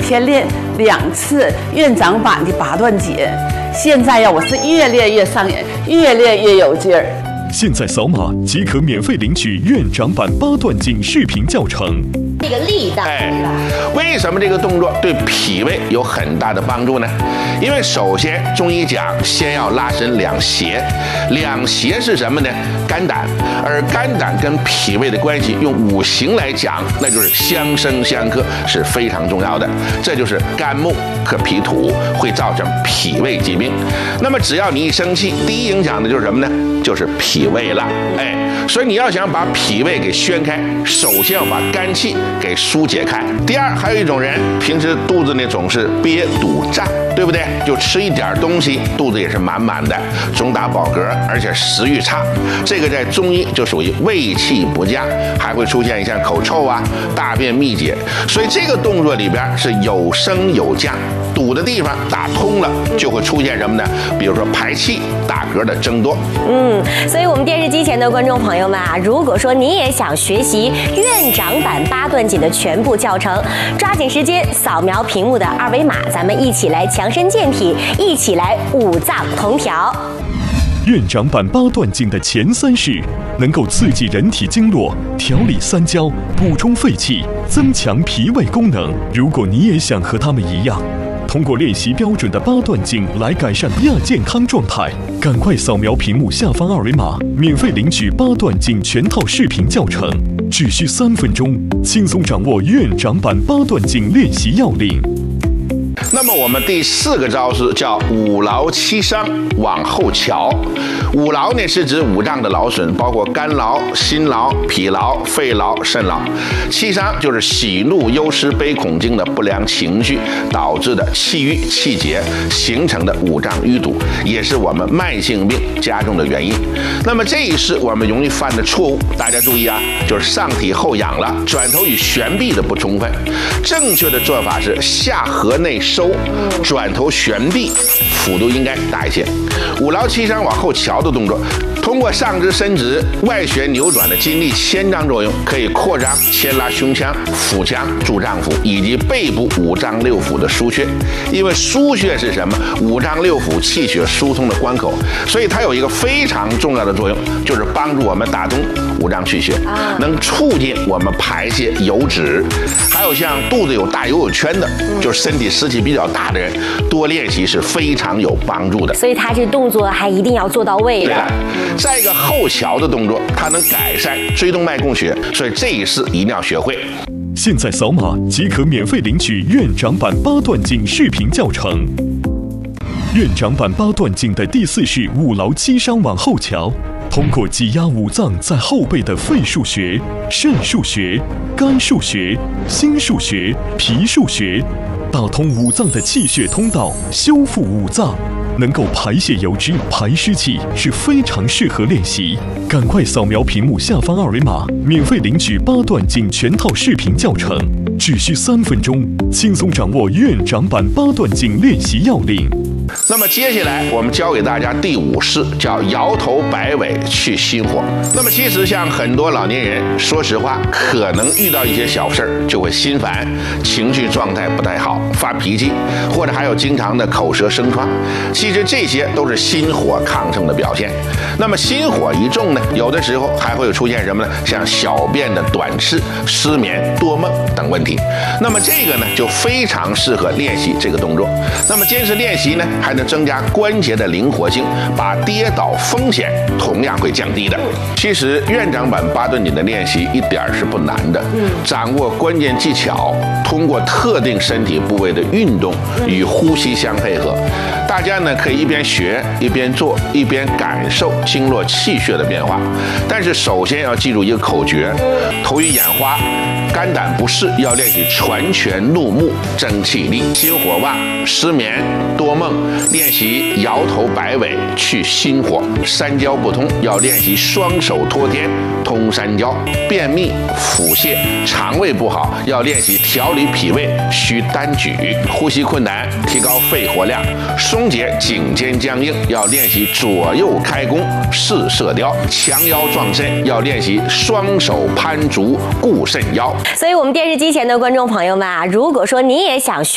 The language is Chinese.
天练2次院长版的八段锦，现在呀，我是越练越上瘾，越练越有劲儿。 现在扫码即可免费领取院长版八段锦视频教程。 这个力道， 为什么这个动作对脾胃有很大的帮助呢？因为首先中医讲，先要拉伸两胁，两胁是什么呢？肝胆，而肝胆跟脾胃的关系，用五行来讲，那就是相生相克，是非常重要的。这就是肝木克脾土，会造成脾胃疾病。那么只要你一生气，第一影响的就是什么呢？就是脾胃了。所以你要想把脾胃给宣开，首先要把肝气给疏解开。第二，还有一种人平时肚子呢总是憋堵胀，对不对？就吃一点东西，肚子也是满满的，总打饱嗝，而且食欲差。这个在中医就属于胃气不佳，还会出现像口臭啊、大便秘结。所以这个动作里边是有升有降，堵的地方打通了，就会出现什么呢？比如说排气、打嗝的增多。 所以我们电视机前的观众朋友们啊，如果说你也想学习院长版八段锦的全部教程，抓紧时间扫描屏幕的2维码，咱们一起来强身健体，一起来五脏同调。 院长版八段锦的前3式能够刺激人体经络，调理三焦，补充肺气，增强脾胃功能。如果你也想和他们一样，通过练习标准的八段锦来改善亚健康状态，赶快扫描屏幕下方2维码，免费领取八段锦全套视频教程，只需3分钟，轻松掌握院长版八段锦练习要领。 那么我们第4个招式叫五劳七伤往后瞧。五劳呢是指五脏的劳损，包括肝劳、心劳、脾劳、肺劳、肾劳。七伤就是喜怒忧思悲恐惊的不良情绪导致的气郁气结形成的五脏淤堵，也是我们慢性病加重的原因。那么这一式我们容易犯的错误，大家注意啊，就是上体后仰了，转头与旋臂的不充分。正确的做法是下颌内收，转头旋臂，幅度应该大一些。五劳七伤往后瞧的动作，通过上肢伸直、外旋扭转的筋力牵张作用，可以扩张、牵拉胸腔、腹腔、助脏腑以及背部五脏六腑的腧穴。因为腧穴是什么？五脏六腑气血疏通的关口，所以它有一个非常重要的作用，就是帮助我们打通五脏气血，能促进我们排泄油脂。还有像肚子有大游泳圈的，就是身体湿气比较大的人，多练习是非常有帮助的。 所以他这动作还一定要做到位的。 再一个后桥的动作，它能改善椎动脉供血，所以这一式一定要学会。 现在扫码即可免费领取院长版八段锦视频教程。院长版八段锦的第4式五劳七伤往后瞧，通过挤压五脏在后背的肺腧穴、肾腧穴、肝腧穴、心腧穴、脾腧穴，打通五脏的气血通道，修复五脏，能够排泄油脂、排湿气，是非常适合练习。赶快扫描屏幕下方2维码，免费领取八段锦全套视频教程，只需3分钟，轻松掌握院长版八段锦练习要领。 那么接下来我们教给大家第5式，叫摇头摆尾去心火。那么其实像很多老年人，说实话，可能遇到一些小事儿就会心烦，情绪状态不太好，发脾气，或者还有经常的口舌生疮。其实这些都是心火亢盛的表现。那么心火一重呢，有的时候还会出现什么呢？像小便的短赤、失眠、多梦等问题。那么这个呢，就非常适合练习这个动作。那么坚持练习呢，还能增加关节的灵活性，把跌倒风险同样会降低的。其实院长版八段锦的练习一点是不难的，掌握关键技巧，通过特定身体部位的运动与呼吸相配合，大家呢可以一边学一边做，一边感受经络气血的变化。但是首先要记住一个口诀：头晕眼花、肝胆不适要练习传拳怒目增气力；心火旺、失眠、多梦练习摇头摆尾去心火；三焦不通要练习双手托天通三焦；便秘、腹泻、肠胃不好要练习调理脾胃需单举；呼吸困难提高肺活量，松解颈肩僵硬要练习左右开弓试射雕；强腰壮身要练习双手攀足固肾腰。 所以我们电视机前的观众朋友们啊，如果说你也想学